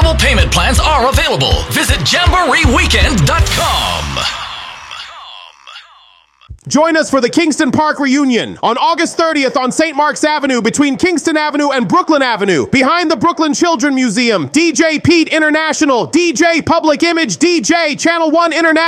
Flexible payment plans are available. Visit JamboreeWeekend.com. Join us for the Kingston Park reunion on August 30th on St. Mark's Avenue between Kingston Avenue and Brooklyn Avenue. Behind the Brooklyn Children Museum, DJ Pete International, DJ Public Image, DJ Channel 1 International.